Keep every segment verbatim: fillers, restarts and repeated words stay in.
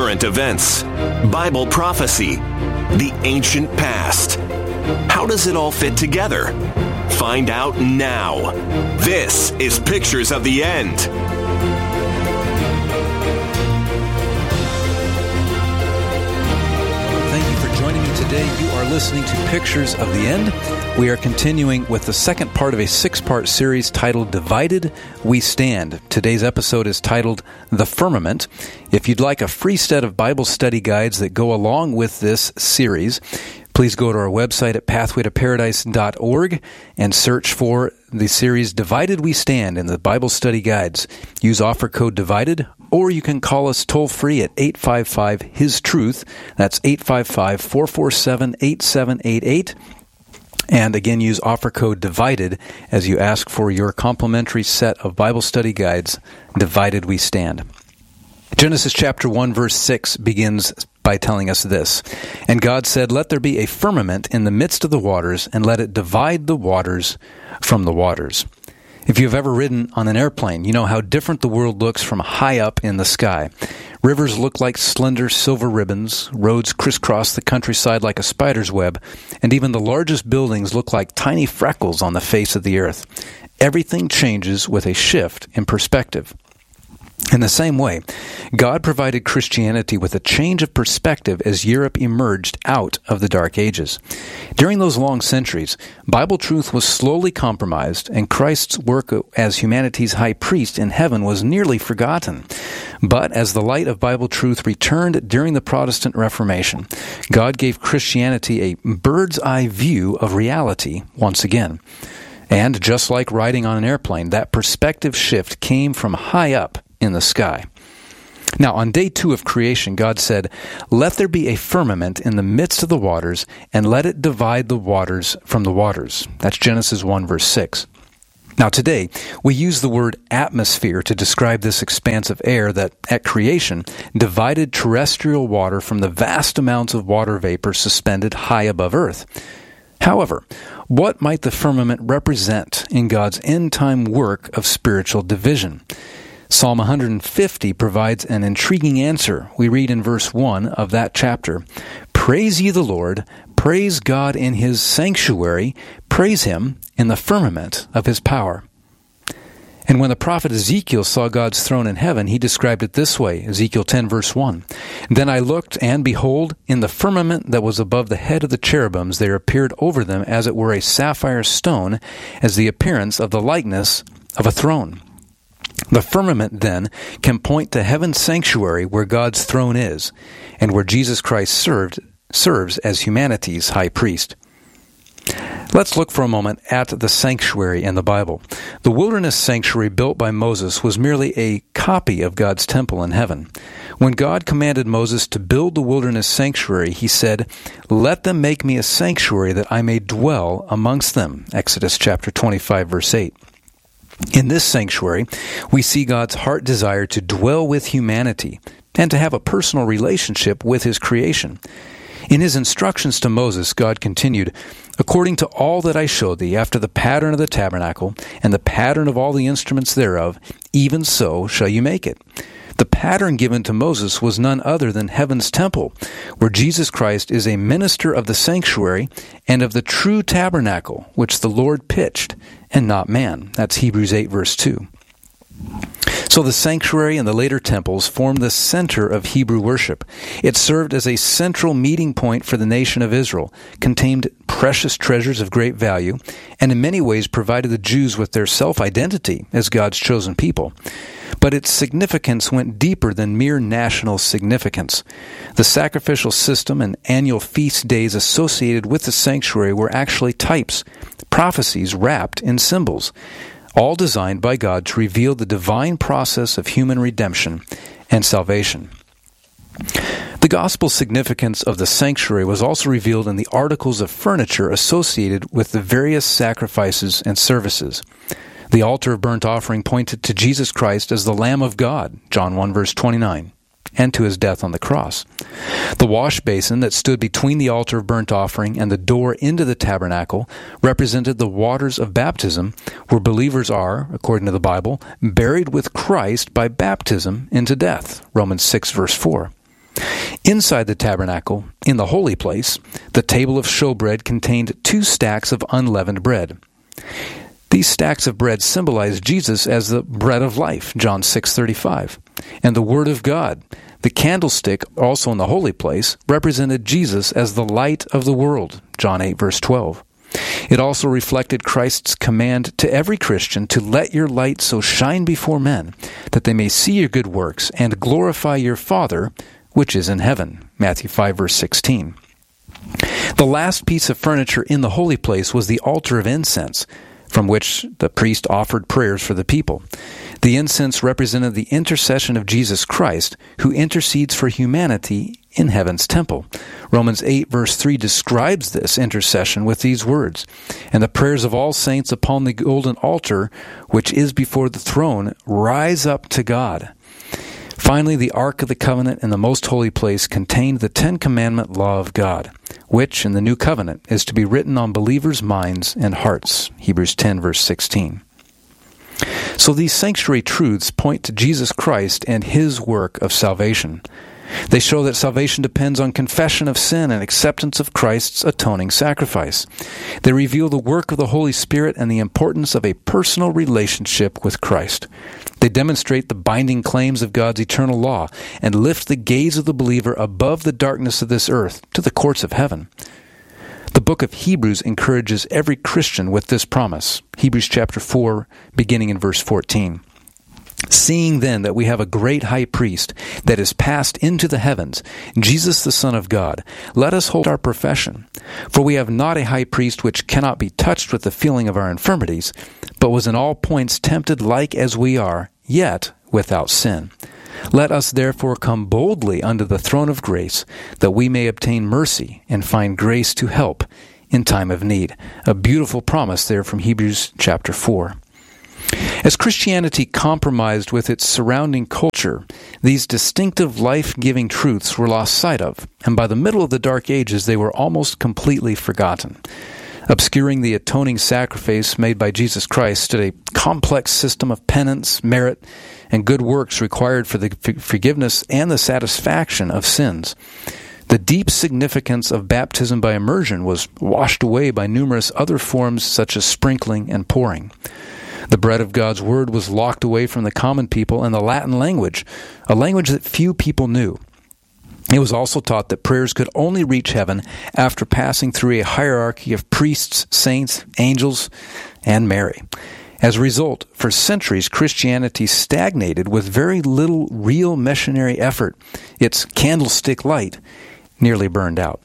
current events, Bible prophecy, the ancient past. How does it all fit together? Find out now. This is Pictures of the End. Thank you for joining me today. You are listening to Pictures of the End. We are continuing with the second part of a six-part series titled Divided We Stand. Today's episode is titled The Firmament. If you'd like a free set of Bible study guides that go along with this series, please go to our website at pathway to paradise dot org and search for the series Divided We Stand in the Bible study guides. Use offer code DIVIDED, or you can call us toll-free at eight five five, His Truth. That's eight five five, four four seven, eight seven eight eight. And again, use offer code DIVIDED as you ask for your complimentary set of Bible study guides, Divided We Stand. Genesis chapter one, verse six begins by telling us this. And God said, "Let there be a firmament in the midst of the waters, and let it divide the waters from the waters." If you've ever ridden on an airplane, you know how different the world looks from high up in the sky. Rivers look like slender silver ribbons, roads crisscross the countryside like a spider's web, and even the largest buildings look like tiny freckles on the face of the earth. Everything changes with a shift in perspective. In the same way, God provided Christianity with a change of perspective as Europe emerged out of the Dark Ages. During those long centuries, Bible truth was slowly compromised, and Christ's work as humanity's high priest in heaven was nearly forgotten. But as the light of Bible truth returned during the Protestant Reformation, God gave Christianity a bird's-eye view of reality once again. And just like riding on an airplane, that perspective shift came from high up in the sky. Now, on day two of creation, God said, "Let there be a firmament in the midst of the waters, and let it divide the waters from the waters." That's Genesis one, verse six. Now, today, we use the word atmosphere to describe this expanse of air that, at creation, divided terrestrial water from the vast amounts of water vapor suspended high above earth. However, what might the firmament represent in God's end-time work of spiritual division? Psalm one hundred fifty provides an intriguing answer. We read in verse one of that chapter, "Praise ye the Lord, praise God in His sanctuary, praise Him in the firmament of His power." And when the prophet Ezekiel saw God's throne in heaven, he described it this way, Ezekiel ten, verse one, "Then I looked, and behold, in the firmament that was above the head of the cherubims, there appeared over them as it were a sapphire stone, as the appearance of the likeness of a throne." The firmament, then, can point to heaven's sanctuary where God's throne is, and where Jesus Christ served, serves as humanity's high priest. Let's look for a moment at the sanctuary in the Bible. The wilderness sanctuary built by Moses was merely a copy of God's temple in heaven. When God commanded Moses to build the wilderness sanctuary, he said, "Let them make me a sanctuary that I may dwell amongst them." Exodus chapter twenty-five, verse eight. In this sanctuary, we see God's heart desire to dwell with humanity and to have a personal relationship with His creation. In His instructions to Moses, God continued, "According to all that I showed thee, after the pattern of the tabernacle, and the pattern of all the instruments thereof, even so shall you make it." The pattern given to Moses was none other than heaven's temple, where Jesus Christ is a minister of the sanctuary and of the true tabernacle, which the Lord pitched, and not man. That's Hebrews eight, verse two. So the sanctuary and the later temples formed the center of Hebrew worship. It served as a central meeting point for the nation of Israel, contained precious treasures of great value, and in many ways provided the Jews with their self-identity as God's chosen people. But its significance went deeper than mere national significance. The sacrificial system and annual feast days associated with the sanctuary were actually types, prophecies wrapped in symbols, all designed by God to reveal the divine process of human redemption and salvation. The gospel significance of the sanctuary was also revealed in the articles of furniture associated with the various sacrifices and services. The altar of burnt offering pointed to Jesus Christ as the Lamb of God, John one, verse twenty-nine, and to His death on the cross. The wash basin that stood between the altar of burnt offering and the door into the tabernacle represented the waters of baptism, where believers are, according to the Bible, buried with Christ by baptism into death, Romans six, verse four. Inside the tabernacle, in the holy place, the table of showbread contained two stacks of unleavened bread. These stacks of bread symbolize Jesus as the bread of life, John six thirty-five, and the Word of God. The candlestick, also in the holy place, represented Jesus as the light of the world, John eight verse twelve. It also reflected Christ's command to every Christian to let your light so shine before men, that they may see your good works and glorify your Father, which is in heaven, Matthew five verse sixteen. The last piece of furniture in the holy place was the altar of incense, from which the priest offered prayers for the people. The incense represented the intercession of Jesus Christ, who intercedes for humanity in heaven's temple. Romans eight verse three describes this intercession with these words, "And the prayers of all saints upon the golden altar, which is before the throne, rise up to God." Finally, the Ark of the Covenant in the most holy place contained the Ten Commandment law of God, which in the New Covenant is to be written on believers' minds and hearts, Hebrews ten verse sixteen. So these sanctuary truths point to Jesus Christ and His work of salvation. They show that salvation depends on confession of sin and acceptance of Christ's atoning sacrifice. They reveal the work of the Holy Spirit and the importance of a personal relationship with Christ. They demonstrate the binding claims of God's eternal law and lift the gaze of the believer above the darkness of this earth to the courts of heaven. The book of Hebrews encourages every Christian with this promise. Hebrews chapter four, beginning in verse fourteen. "Seeing then that we have a great high priest that is passed into the heavens, Jesus the Son of God, let us hold our profession. For we have not a high priest which cannot be touched with the feeling of our infirmities, but was in all points tempted like as we are, yet without sin. Let us therefore come boldly unto the throne of grace, that we may obtain mercy and find grace to help in time of need." A beautiful promise there from Hebrews chapter four. As Christianity compromised with its surrounding culture, these distinctive life-giving truths were lost sight of, and by the middle of the Dark Ages they were almost completely forgotten. Obscuring the atoning sacrifice made by Jesus Christ stood a complex system of penance, merit, and good works required for the forgiveness and the satisfaction of sins. The deep significance of baptism by immersion was washed away by numerous other forms such as sprinkling and pouring. The bread of God's Word was locked away from the common people in the Latin language, a language that few people knew. It was also taught that prayers could only reach heaven after passing through a hierarchy of priests, saints, angels, and Mary. As a result, for centuries, Christianity stagnated with very little real missionary effort. Its candlestick light nearly burned out.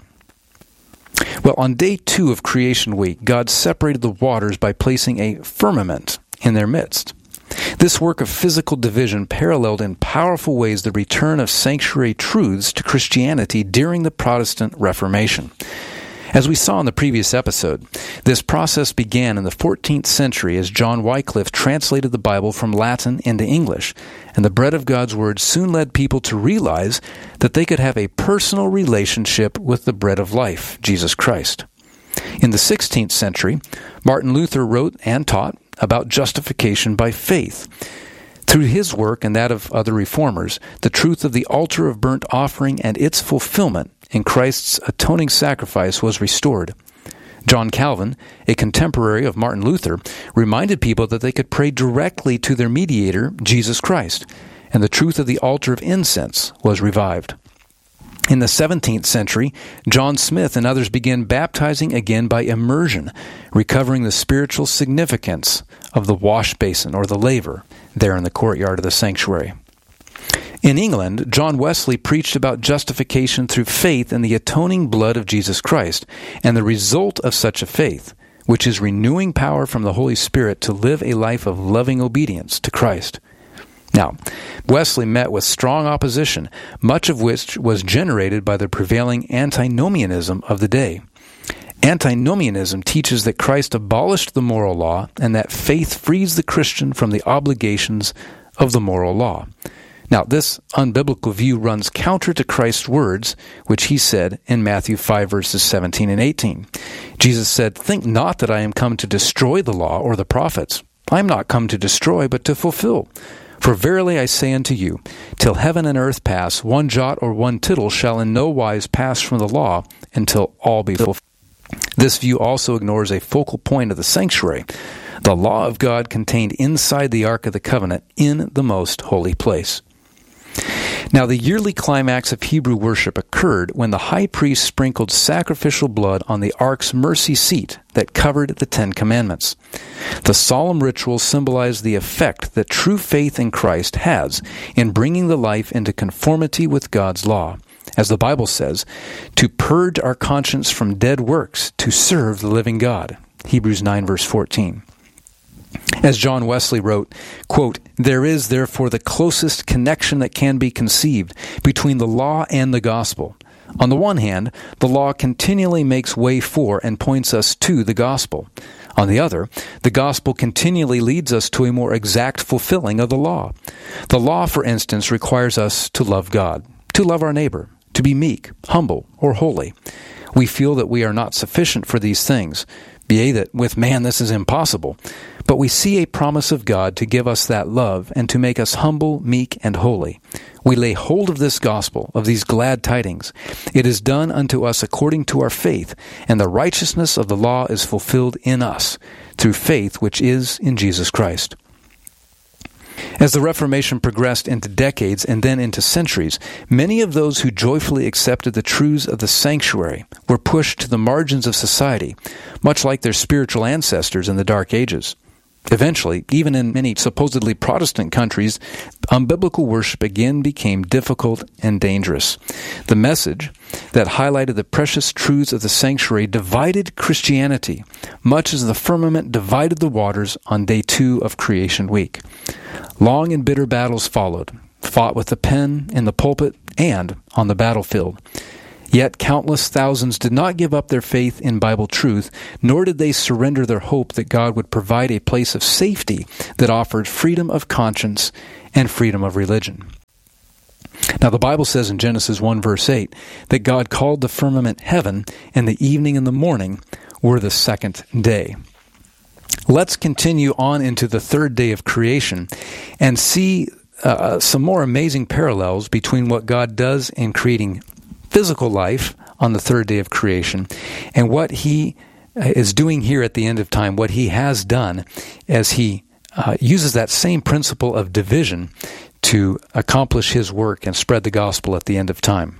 Well, on day two of Creation Week, God separated the waters by placing a firmament in their midst. This work of physical division paralleled in powerful ways the return of sanctuary truths to Christianity during the Protestant Reformation. As we saw in the previous episode, this process began in the fourteenth century as John Wycliffe translated the Bible from Latin into English, and the bread of God's Word soon led people to realize that they could have a personal relationship with the bread of life, Jesus Christ. In the sixteenth century, Martin Luther wrote and taught about justification by faith. Through his work and that of other reformers, the truth of the altar of burnt offering and its fulfillment in Christ's atoning sacrifice was restored. John Calvin, a contemporary of Martin Luther, reminded people that they could pray directly to their mediator, Jesus Christ, and the truth of the altar of incense was revived. In the seventeenth century, John Smith and others began baptizing again by immersion, recovering the spiritual significance of the wash basin or the laver there in the courtyard of the sanctuary. In England, John Wesley preached about justification through faith in the atoning blood of Jesus Christ and the result of such a faith, which is renewing power from the Holy Spirit to live a life of loving obedience to Christ. Now, Wesley met with strong opposition, much of which was generated by the prevailing antinomianism of the day. Antinomianism teaches that Christ abolished the moral law and that faith frees the Christian from the obligations of the moral law. Now, this unbiblical view runs counter to Christ's words, which he said in Matthew five, verses seventeen and eighteen. Jesus said, "Think not that I am come to destroy the law or the prophets. I am not come to destroy, but to fulfill. For verily I say unto you, till heaven and earth pass, one jot or one tittle shall in no wise pass from the law until all be fulfilled. This view also ignores a focal point of the sanctuary, the law of God contained inside the Ark of the Covenant in the most holy place. Now the yearly climax of Hebrew worship occurred when the high priest sprinkled sacrificial blood on the Ark's mercy seat that covered the Ten Commandments. The solemn ritual symbolized the effect that true faith in Christ has in bringing the life into conformity with God's law. As the Bible says, to purge our conscience from dead works, to serve the living God. Hebrews nine, verse fourteen. As John Wesley wrote, quote, "There is therefore the closest connection that can be conceived between the law and the gospel. On the one hand, the law continually makes way for and points us to the gospel. On the other, the gospel continually leads us to a more exact fulfilling of the law. The law, for instance, requires us to love God, to love our neighbor, to be meek, humble, or holy. We feel that we are not sufficient for these things, yea, that with man this is impossible. But we see a promise of God to give us that love and to make us humble, meek, and holy. We lay hold of this gospel, of these glad tidings. It is done unto us according to our faith, and the righteousness of the law is fulfilled in us, through faith which is in Jesus Christ." As the Reformation progressed into decades and then into centuries, many of those who joyfully accepted the truths of the sanctuary were pushed to the margins of society, much like their spiritual ancestors in the Dark Ages. Eventually, even in many supposedly Protestant countries, unbiblical worship again became difficult and dangerous. The message that highlighted the precious truths of the sanctuary divided Christianity, much as the firmament divided the waters on day two of Creation Week. Long and bitter battles followed, fought with the pen, in the pulpit, and on the battlefield. Yet countless thousands did not give up their faith in Bible truth, nor did they surrender their hope that God would provide a place of safety that offered freedom of conscience and freedom of religion. Now the Bible says in Genesis one verse eight that God called the firmament heaven, and the evening and the morning were the second day. Let's continue on into the third day of creation and see uh, some more amazing parallels between what God does in creating physical life on the third day of creation and what He is doing here at the end of time, what He has done as He uh, uses that same principle of division to accomplish His work and spread the gospel at the end of time.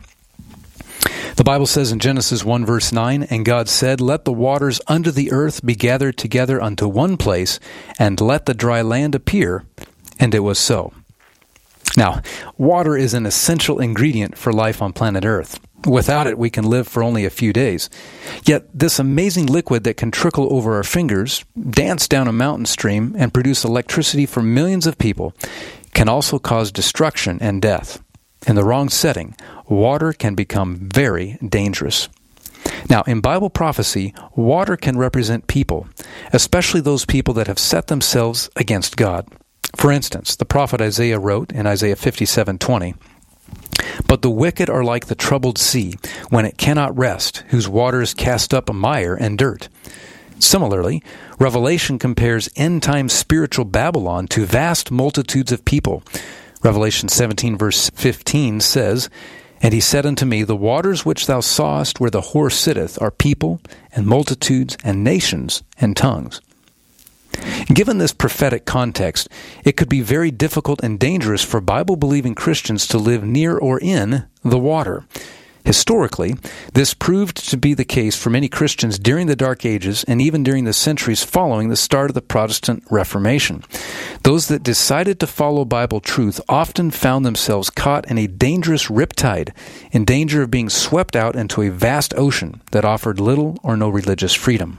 The Bible says in Genesis one verse nine, "And God said, Let the waters under the earth be gathered together unto one place, and let the dry land appear. And it was so." Now, water is an essential ingredient for life on planet Earth. Without it, we can live for only a few days. Yet, this amazing liquid that can trickle over our fingers, dance down a mountain stream, and produce electricity for millions of people can also cause destruction and death. In the wrong setting, water can become very dangerous. Now, in Bible prophecy, water can represent people, especially those people that have set themselves against God. For instance, the prophet Isaiah wrote in Isaiah fifty-seven twenty, "But the wicked are like the troubled sea, when it cannot rest, whose waters cast up mire and dirt." Similarly, Revelation compares end-time spiritual Babylon to vast multitudes of people. Revelation seventeen verse fifteen says, "And he said unto me, The waters which thou sawest where the whore sitteth are people, and multitudes, and nations, and tongues." Given this prophetic context, it could be very difficult and dangerous for Bible-believing Christians to live near or in the water. Historically, this proved to be the case for many Christians during the Dark Ages and even during the centuries following the start of the Protestant Reformation. Those that decided to follow Bible truth often found themselves caught in a dangerous riptide, in danger of being swept out into a vast ocean that offered little or no religious freedom.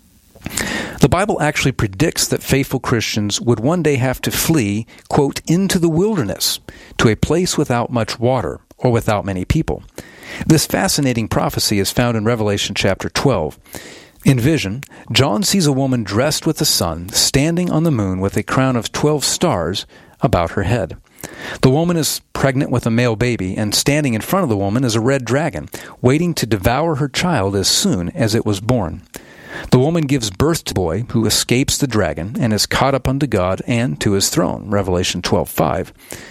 The Bible actually predicts that faithful Christians would one day have to flee, quote, into the wilderness, to a place without much water or without many people. This fascinating prophecy is found in Revelation chapter twelve. In vision, John sees a woman dressed with the sun, standing on the moon with a crown of twelve stars about her head. The woman is pregnant with a male baby, and standing in front of the woman is a red dragon, waiting to devour her child as soon as it was born. The woman gives birth to a boy who escapes the dragon and is caught up unto God and to his throne, Revelation twelve five.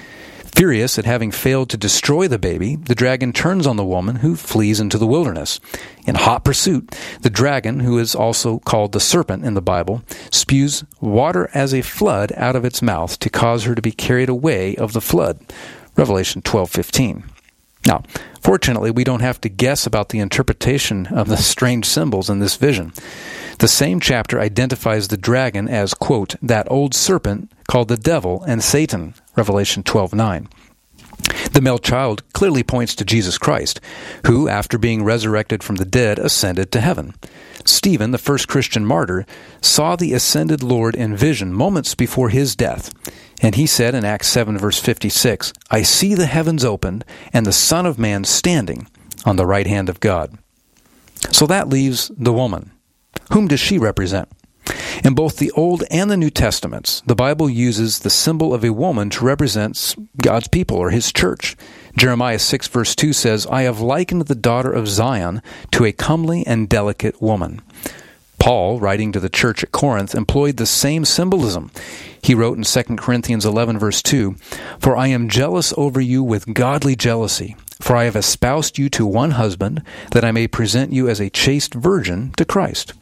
Furious at having failed to destroy the baby, the dragon turns on the woman, who flees into the wilderness. In hot pursuit, the dragon, who is also called the serpent in the Bible, spews water as a flood out of its mouth to cause her to be carried away of the flood, Revelation twelve fifteen. Now, fortunately, we don't have to guess about the interpretation of the strange symbols in this vision. The same chapter identifies the dragon as, quote, that old serpent called the devil and Satan, Revelation twelve nine. The male child clearly points to Jesus Christ, who, after being resurrected from the dead, ascended to heaven. Stephen, the first Christian martyr, saw the ascended Lord in vision moments before his death. And he said in Acts seven, verse fifty-six, I see the heavens opened, and the Son of Man standing on the right hand of God. So that leaves the woman. Whom does she represent? In both the Old and the New Testaments, the Bible uses the symbol of a woman to represent God's people or his church. Jeremiah six, verse two says, I have likened the daughter of Zion to a comely and delicate woman. Paul, writing to the church at Corinth, employed the same symbolism. He wrote in Second Corinthians eleven, verse two, For I am jealous over you with godly jealousy, for I have espoused you to one husband, that I may present you as a chaste virgin to Christ.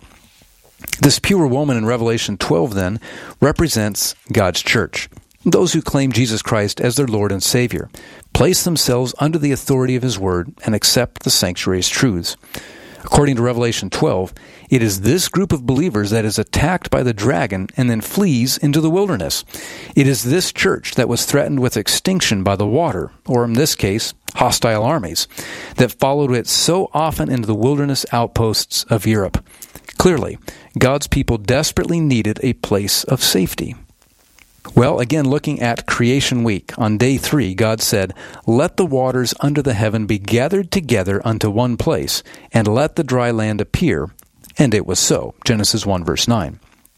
This pure woman in Revelation twelve, then, represents God's church. Those who claim Jesus Christ as their Lord and Savior, place themselves under the authority of his word, and accept the sanctuary's truths. According to Revelation twelve, it is this group of believers that is attacked by the dragon and then flees into the wilderness. It is this church that was threatened with extinction by the water, or in this case, hostile armies, that followed it so often into the wilderness outposts of Europe. Clearly, God's people desperately needed a place of safety. Well, again, looking at Creation Week, on day three, God said, Let the waters under the heaven be gathered together unto one place, and let the dry land appear. And it was so. Genesis one, verse nine.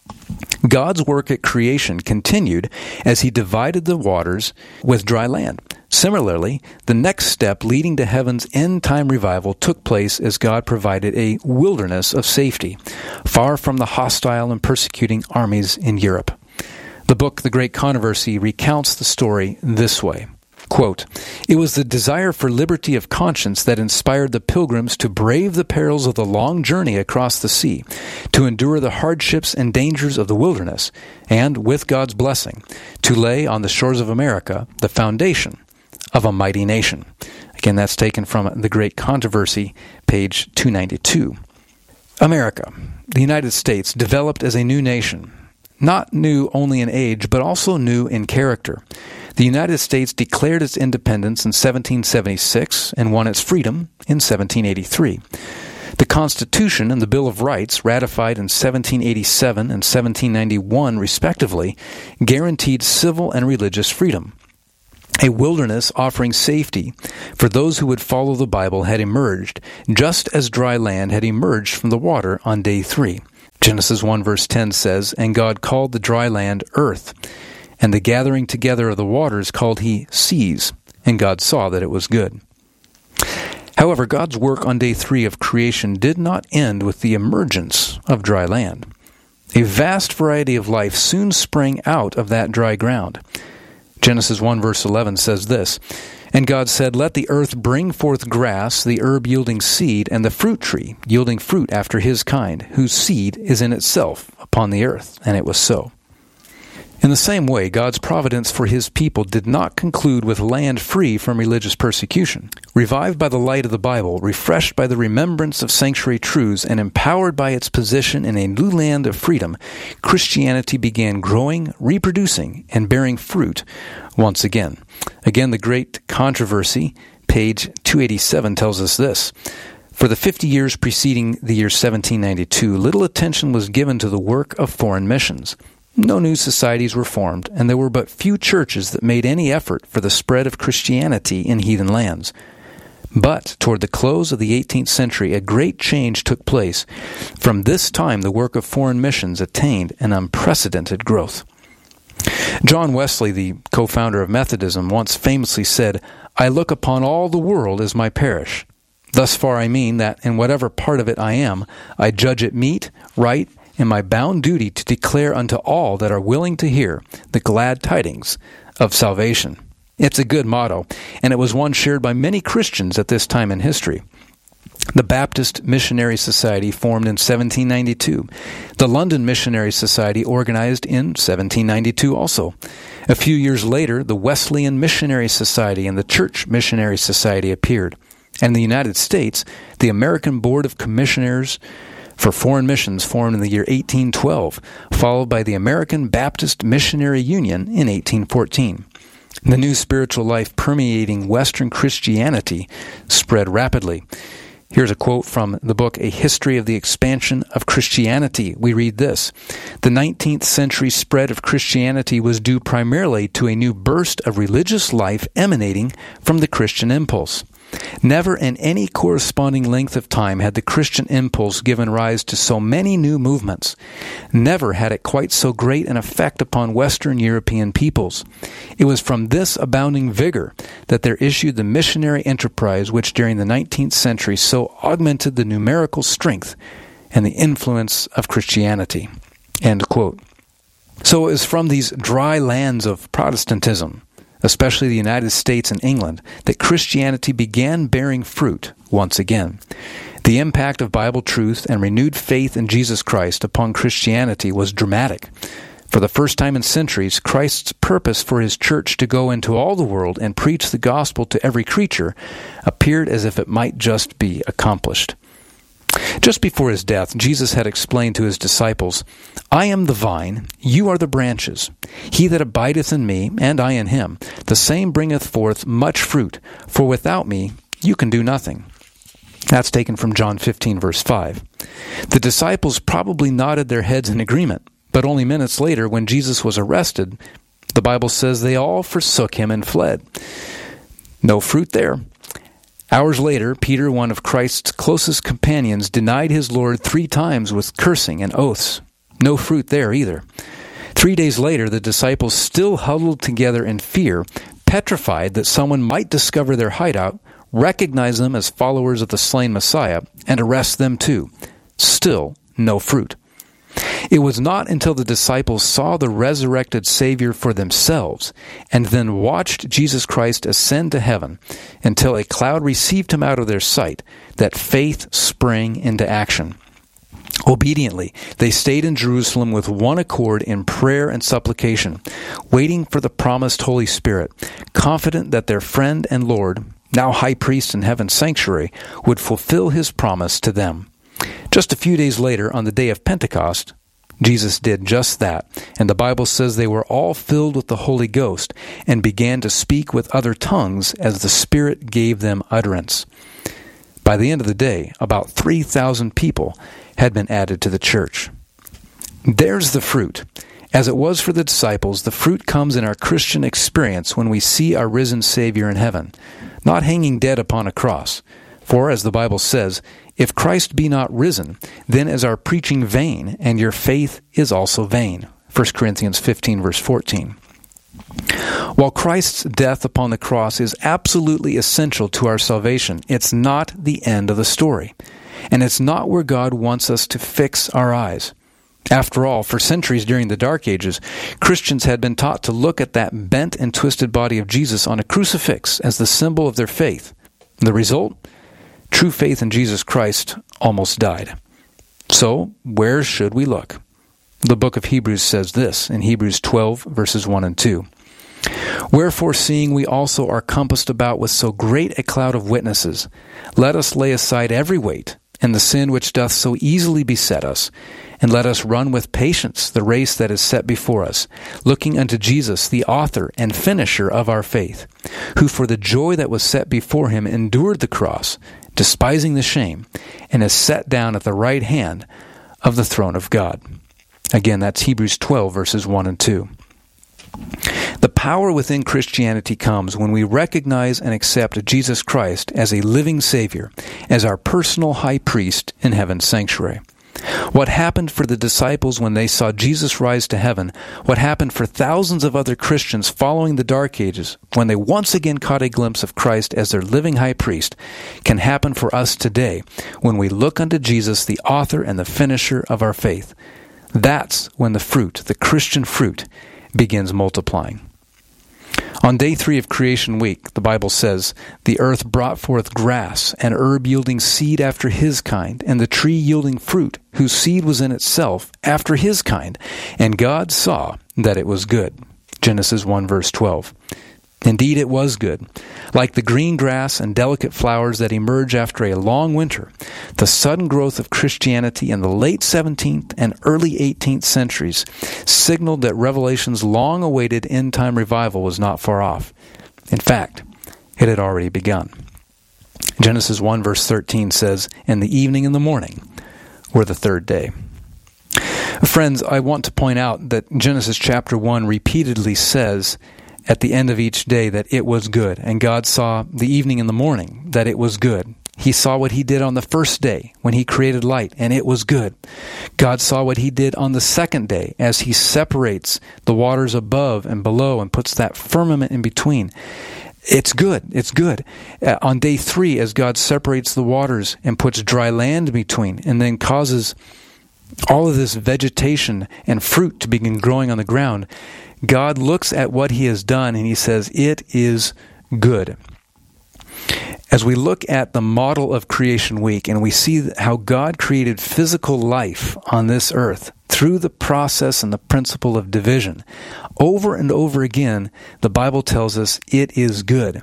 God's work at creation continued as he divided the waters with dry land. Similarly, the next step leading to heaven's end-time revival took place as God provided a wilderness of safety, far from the hostile and persecuting armies in Europe. The book, The Great Controversy, recounts the story this way. Quote, It was the desire for liberty of conscience that inspired the pilgrims to brave the perils of the long journey across the sea, to endure the hardships and dangers of the wilderness, and, with God's blessing, to lay on the shores of America the foundation of a mighty nation. Again, that's taken from The Great Controversy, page two ninety-two. America, the United States, developed as a new nation, not new only in age, but also new in character. The United States declared its independence in seventeen seventy-six and won its freedom in seventeen eighty-three. The Constitution and the Bill of Rights, ratified in seventeen eighty-seven and seventeen ninety-one respectively, guaranteed civil and religious freedom. A wilderness offering safety for those who would follow the Bible had emerged, just as dry land had emerged from the water on day three. Genesis one verse ten says, And God called the dry land earth, and the gathering together of the waters called he seas, and God saw that it was good. However, God's work on day three of creation did not end with the emergence of dry land. A vast variety of life soon sprang out of that dry ground. Genesis one verse eleven says this, And God said, Let the earth bring forth grass, the herb yielding seed, and the fruit tree yielding fruit after his kind, whose seed is in itself upon the earth. And it was so. In the same way, God's providence for his people did not conclude with land free from religious persecution. Revived by the light of the Bible, refreshed by the remembrance of sanctuary truths, and empowered by its position in a new land of freedom, Christianity began growing, reproducing, and bearing fruit once again. Again, The Great Controversy, page two eighty-seven, tells us this. For the fifty years preceding the year seventeen ninety-two, little attention was given to the work of foreign missions. No new societies were formed, and there were but few churches that made any effort for the spread of Christianity in heathen lands. But toward the close of the eighteenth century, a great change took place. From this time, the work of foreign missions attained an unprecedented growth. John Wesley, the co-founder of Methodism, once famously said, I look upon all the world as my parish. Thus far I mean that in whatever part of it I am, I judge it meet, right, and my bound duty to declare unto all that are willing to hear the glad tidings of salvation. It's a good motto, and it was one shared by many Christians at this time in history. The Baptist Missionary Society formed in seventeen ninety-two. The London Missionary Society organized in seventeen ninety-two also. A few years later, the Wesleyan Missionary Society and the Church Missionary Society appeared. And in the United States, the American Board of Commissioners for Foreign Missions formed in the year eighteen twelve, followed by the American Baptist Missionary Union in eighteen fourteen. The new spiritual life permeating Western Christianity spread rapidly. Here's a quote from the book, A History of the Expansion of Christianity. We read this: "The nineteenth century spread of Christianity was due primarily to a new burst of religious life emanating from the Christian impulse. Never in any corresponding length of time had the Christian impulse given rise to so many new movements. Never had it quite so great an effect upon Western European peoples. It was from this abounding vigor that there issued the missionary enterprise which during the nineteenth century so augmented the numerical strength and the influence of Christianity." End quote. So it was from these dry lands of Protestantism, especially the United States and England, that Christianity began bearing fruit once again. The impact of Bible truth and renewed faith in Jesus Christ upon Christianity was dramatic. For the first time in centuries, Christ's purpose for his church to go into all the world and preach the gospel to every creature appeared as if it might just be accomplished. Just before his death, Jesus had explained to his disciples, "I am the vine, you are the branches. He that abideth in me, and I in him, the same bringeth forth much fruit, for without me you can do nothing." That's taken from John fifteen, verse five. The disciples probably nodded their heads in agreement, but only minutes later, when Jesus was arrested, the Bible says they all forsook him and fled. No fruit there. Hours later, Peter, one of Christ's closest companions, denied his Lord three times with cursing and oaths. No fruit there either. Three days later, the disciples still huddled together in fear, petrified that someone might discover their hideout, recognize them as followers of the slain Messiah, and arrest them too. Still no fruit. It was not until the disciples saw the resurrected Savior for themselves and then watched Jesus Christ ascend to heaven until a cloud received him out of their sight that faith sprang into action. Obediently, they stayed in Jerusalem with one accord in prayer and supplication, waiting for the promised Holy Spirit, confident that their friend and Lord, now high priest in heaven's sanctuary, would fulfill his promise to them. Just a few days later, on the day of Pentecost, Jesus did just that, and the Bible says they were all filled with the Holy Ghost and began to speak with other tongues as the Spirit gave them utterance. By the end of the day, about three thousand people had been added to the church. There's the fruit. As it was for the disciples, the fruit comes in our Christian experience when we see our risen Savior in heaven, not hanging dead upon a cross. For, as the Bible says, if Christ be not risen, then is our preaching vain, and your faith is also vain. First Corinthians fifteen, verse fourteen. While Christ's death upon the cross is absolutely essential to our salvation, it's not the end of the story. And it's not where God wants us to fix our eyes. After all, for centuries during the Dark Ages, Christians had been taught to look at that bent and twisted body of Jesus on a crucifix as the symbol of their faith. The result? True faith in Jesus Christ almost died. So, where should we look? The book of Hebrews says this in Hebrews twelve, verses one and two. "Wherefore, seeing we also are compassed about with so great a cloud of witnesses, let us lay aside every weight, and the sin which doth so easily beset us, and let us run with patience the race that is set before us, looking unto Jesus, the author and finisher of our faith, who for the joy that was set before him endured the cross, despising the shame, and is set down at the right hand of the throne of God." Again, that's Hebrews twelve, verses one and two. The power within Christianity comes when we recognize and accept Jesus Christ as a living Savior, as our personal high priest in heaven's sanctuary. What happened for the disciples when they saw Jesus rise to heaven, what happened for thousands of other Christians following the Dark Ages when they once again caught a glimpse of Christ as their living high priest, can happen for us today when we look unto Jesus, the author and the finisher of our faith. That's when the fruit, the Christian fruit, begins multiplying. On day three of Creation Week, the Bible says, "The earth brought forth grass, and herb yielding seed after his kind, and the tree yielding fruit, whose seed was in itself after his kind. And God saw that it was good." Genesis one, verse twelve. Indeed, it was good. Like the green grass and delicate flowers that emerge after a long winter, the sudden growth of Christianity in the late seventeenth and early eighteenth centuries signaled that Revelation's long-awaited end-time revival was not far off. In fact, it had already begun. Genesis one, verse thirteen says, "And the evening and the morning were the third day." Friends, I want to point out that Genesis chapter one repeatedly says at the end of each day that it was good. And God saw the evening and the morning that it was good. He saw what he did on the first day when he created light, and it was good. God saw what he did on the second day as he separates the waters above and below and puts that firmament in between. It's good. It's good. Uh, on day three, as God separates the waters and puts dry land between and then causes all of this vegetation and fruit to begin growing on the ground, God looks at what he has done and he says, it is good. As we look at the model of Creation Week and we see how God created physical life on this earth through the process and the principle of division, over and over again, the Bible tells us it is good.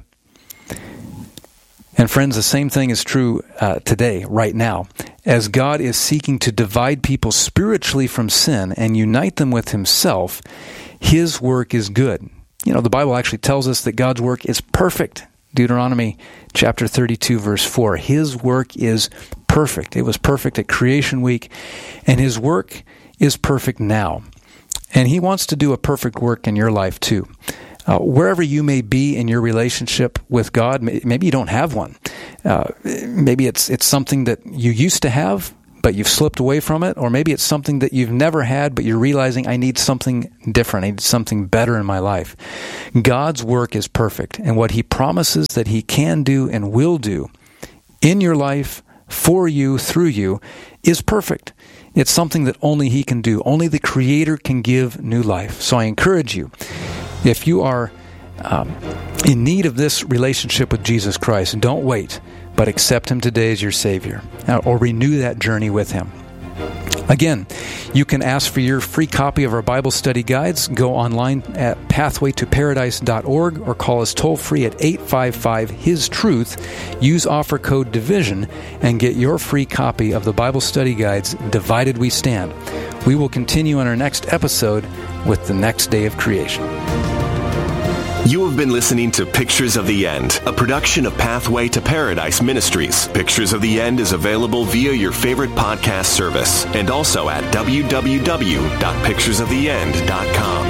And friends, the same thing is true uh, today, right now. As God is seeking to divide people spiritually from sin and unite them with himself, his work is good. You know, the Bible actually tells us that God's work is perfect. Deuteronomy chapter thirty-two, verse four. His work is perfect. It was perfect at Creation Week, and his work is perfect now. And he wants to do a perfect work in your life too. Uh, wherever you may be in your relationship with God, maybe you don't have one. Uh, maybe it's it's something that you used to have, but you've slipped away from it. Or maybe it's something that you've never had, but you're realizing, I need something different. I need something better in my life. God's work is perfect. And what he promises that he can do and will do in your life, for you, through you, is perfect. It's something that only he can do. Only the Creator can give new life. So I encourage you, if you are um, in need of this relationship with Jesus Christ, don't wait, but accept him today as your Savior, or renew that journey with him. Again, you can ask for your free copy of our Bible study guides. Go online at pathway to paradise dot org or call us toll-free at eight five five, his truth. Use offer code DIVISION and get your free copy of the Bible study guides, Divided We Stand. We will continue on our next episode with the next day of creation. You have been listening to Pictures of the End, a production of Pathway to Paradise Ministries. Pictures of the End is available via your favorite podcast service and also at w w w dot pictures of the end dot com.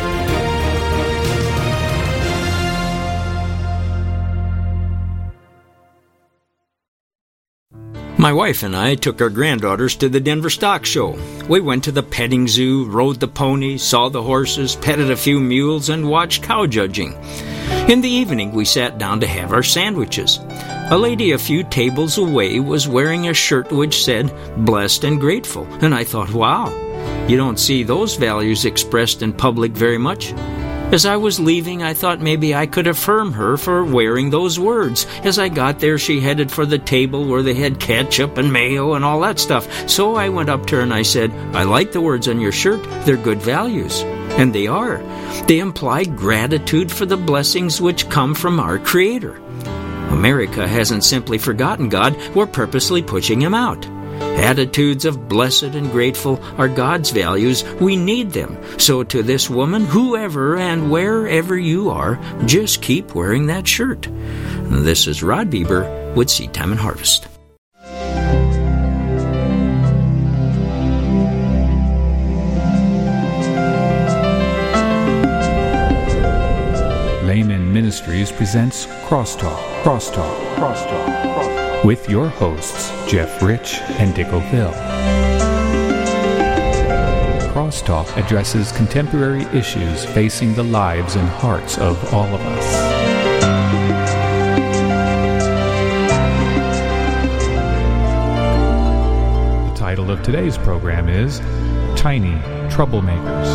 My wife and I took our granddaughters to the Denver Stock Show. We went to the petting zoo, rode the ponies, saw the horses, petted a few mules, and watched cow judging. In the evening, we sat down to have our sandwiches. A lady a few tables away was wearing a shirt which said, "Blessed and Grateful," and I thought, wow, you don't see those values expressed in public very much. As I was leaving, I thought maybe I could affirm her for wearing those words. As I got there, she headed for the table where they had ketchup and mayo and all that stuff. So I went up to her and I said, "I like the words on your shirt. They're good values." And they are. They imply gratitude for the blessings which come from our Creator. America hasn't simply forgotten God. We're purposely pushing him out. Attitudes of blessed and grateful are God's values. We need them. So to this woman, whoever and wherever you are, just keep wearing that shirt. This is Rod Bieber with Seed Time and Harvest. Layman Ministries presents Crosstalk, Crosstalk, Crosstalk, Crosstalk, with your hosts, Jeff Rich and Dick O'Phil. Crosstalk addresses contemporary issues facing the lives and hearts of all of us. The title of today's program is Tiny Troublemakers.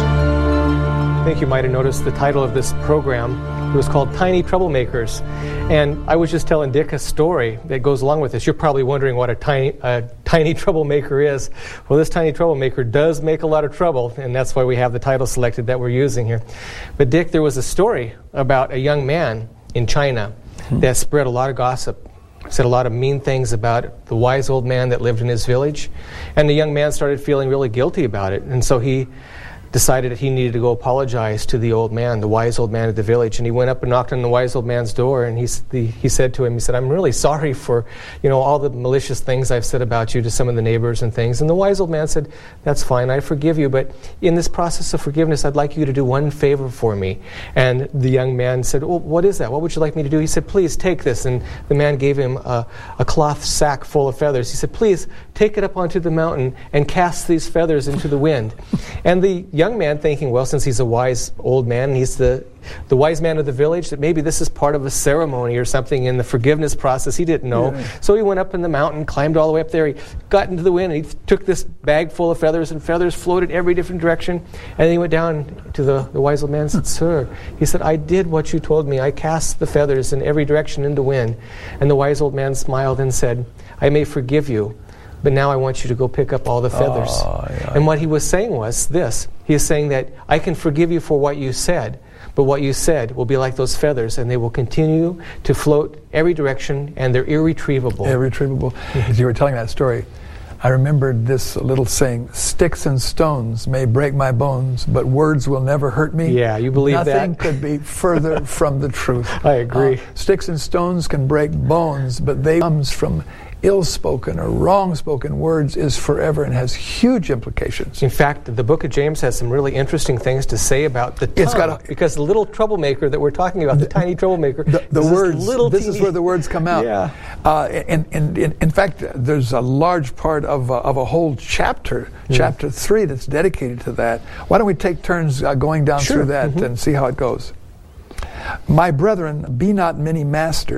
I think you might have noticed the title of this program. It was called Tiny Troublemakers. And I was just telling Dick a story that goes along with this. You're probably wondering what a tiny, a tiny troublemaker is. Well, this tiny troublemaker does make a lot of trouble, and that's why we have the title selected that we're using here. But Dick, there was a story about a young man in China hmm. that spread a lot of gossip, said a lot of mean things about the wise old man that lived in his village. And the young man started feeling really guilty about it. And so he decided that he needed to go apologize to the old man, the wise old man of the village. And he went up and knocked on the wise old man's door, and he, the, he said to him, he said, I'm really sorry for, you know, all the malicious things I've said about you to some of the neighbors and things. And the wise old man said, that's fine, I forgive you, but in this process of forgiveness, I'd like you to do one favor for me. And the young man said, well, what is that? What would you like me to do? He said, please take this. And the man gave him a, a cloth sack full of feathers. He said, please take it up onto the mountain and cast these feathers into the wind. And the young man, thinking, well, since he's a wise old man and he's the the wise man of the village, that maybe this is part of a ceremony or something in the forgiveness process. He didn't know. Yeah. So he went up in the mountain, climbed all the way up there. He got into the wind, and he took this bag full of feathers, and feathers floated every different direction. And then he went down to the, the wise old man and said, sir, he said, I did what you told me. I cast the feathers in every direction in the wind. And the wise old man smiled and said, I may forgive you, but now I want you to go pick up all the feathers. Oh, yeah. And what he was saying was this. He is saying that I can forgive you for what you said, but what you said will be like those feathers, and they will continue to float every direction, and they're irretrievable. Irretrievable. Mm-hmm. As you were telling that story, I remembered this little saying, sticks and stones may break my bones, but words will never hurt me. Yeah, you believe Nothing that? Nothing could be further from the truth. I agree. Uh, sticks and stones can break bones, but they comes from ill-spoken or wrong-spoken words is forever and has huge implications. In fact, the book of James has some really interesting things to say about the tongue, it's got a, because the little troublemaker that we're talking about, the, the tiny troublemaker, the, the words, this, little this teeny, is where the words come out. Yeah. Uh, and, and, and in fact, there's a large part of, uh, of a whole chapter, mm. chapter three, that's dedicated to that. Why don't we take turns uh, going down sure. through that mm-hmm. and see how it goes? My brethren, be not many masters.